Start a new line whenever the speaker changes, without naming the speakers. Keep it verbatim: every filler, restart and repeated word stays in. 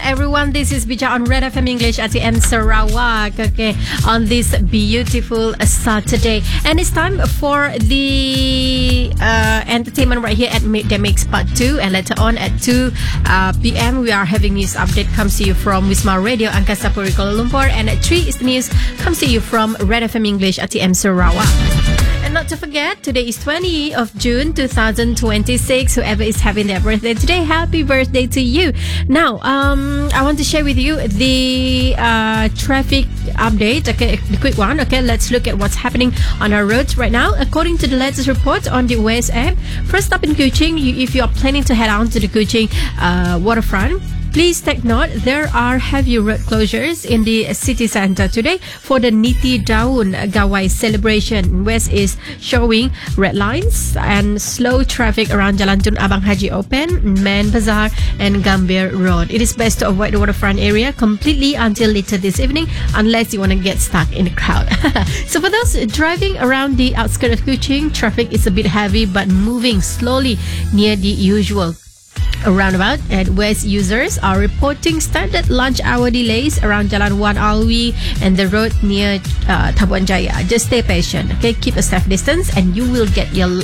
everyone. This is Bija on Red F M English at the M Sarawak. Okay, on this beautiful Saturday, and it's time for the uh, entertainment right here at Midday Mix Part Two. And later on at two uh, p m we are having news update comes to you from Wisma Radio Angkasa Puri Kuala Lumpur, and at three is the news comes to you from Red F M English at the M Sarawak. And not to forget, today is twentieth of June twenty twenty-six. Whoever is having their birthday today, happy birthday to you. Now, um, I want to share with you the uh, traffic update. Okay, the quick one. Okay, let's look at what's happening on our roads right now. According to the latest report on the West app, first up in Kuching, you, if you are planning to head out to the Kuching uh, waterfront, please take note, there are heavy road closures in the city centre today for the Niti Daun Gawai celebration. West is showing red lines and slow traffic around Jalan Tun Abang Haji Open, Man Bazaar and Gambir Road. It is best to avoid the waterfront area completely until later this evening unless you want to get stuck in the crowd. So for those driving around the outskirts of Kuching, traffic is a bit heavy but moving slowly near the usual roundabout. At West, users are reporting standard lunch hour delays around Jalan Wan Alwi and the road near uh, Tabuan Jaya. Just stay patient, okay? Keep a safe distance and you will get your